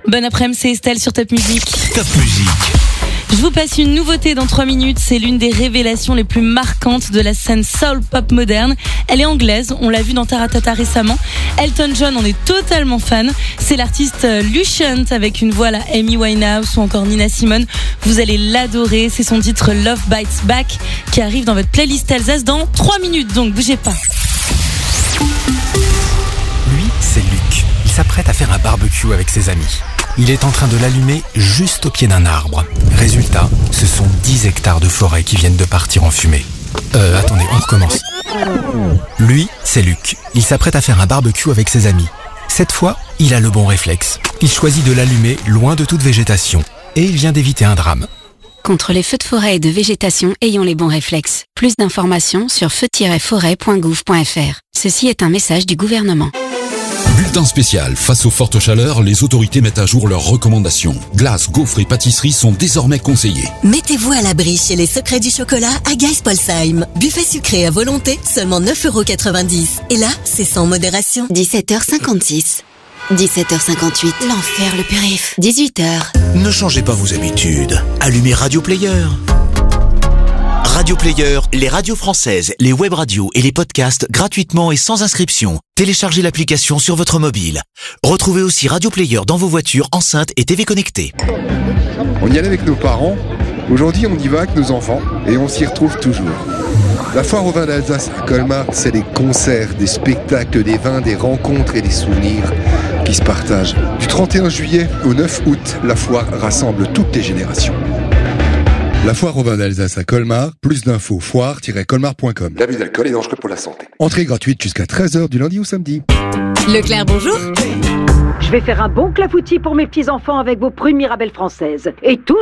Bon après-midi, c'est Estelle sur Top Music. Top Music. Je vous passe une nouveauté dans 3 minutes. C'est l'une des révélations les plus marquantes de la scène soul pop moderne. Elle est anglaise, on l'a vu dans Taratata récemment. Elton John en est totalement fan. C'est l'artiste Lucient avec une voix à la Amy Winehouse ou encore Nina Simone. Vous allez l'adorer. C'est son titre Love Bites Back qui arrive dans votre playlist Alsace dans 3 minutes. Donc bougez pas. Lui, c'est Luc. Il s'apprête à faire un barbecue avec ses amis. Il est en train de l'allumer juste au pied d'un arbre. Résultat, ce sont 10 hectares de forêt qui viennent de partir en fumée. Attendez, on recommence. Lui, c'est Luc. Il s'apprête à faire un barbecue avec ses amis. Cette fois, il a le bon réflexe. Il choisit de l'allumer loin de toute végétation. Et il vient d'éviter un drame. Contre les feux de forêt et de végétation, ayons les bons réflexes. Plus d'informations sur feu-forêt.gouv.fr. Ceci est un message du gouvernement. Bulletin spécial. Face aux fortes chaleurs, les autorités mettent à jour leurs recommandations. Glaces, gaufres et pâtisseries sont désormais conseillés. Mettez-vous à l'abri chez les Secrets du Chocolat à Geisspolsheim. Buffet sucré à volonté, seulement 9,90 €. Et là, c'est sans modération. 17h56. 17h58. L'enfer, le périph'. 18h. Ne changez pas vos habitudes. Allumez Radio Player. Radio Player, les radios françaises, les web radios et les podcasts gratuitement et sans inscription. Téléchargez l'application sur votre mobile. Retrouvez aussi Radio Player dans vos voitures, enceintes et TV connectées. On y allait avec nos parents. Aujourd'hui, on y va avec nos enfants et on s'y retrouve toujours. La foire au vin d'Alsace à Colmar, c'est des concerts, des spectacles, des vins, des rencontres et des souvenirs qui se partagent. Du 31 juillet au 9 août, la foire rassemble toutes les générations. La foire au vin d'Alsace à Colmar, plus d'infos, foire-colmar.com. L'abus d'alcool est dangereux pour la santé. Entrée gratuite jusqu'à 13h du lundi au samedi. Leclerc, bonjour. Je vais faire un bon clafoutis pour mes petits-enfants avec vos prunes Mirabelle françaises. Et tout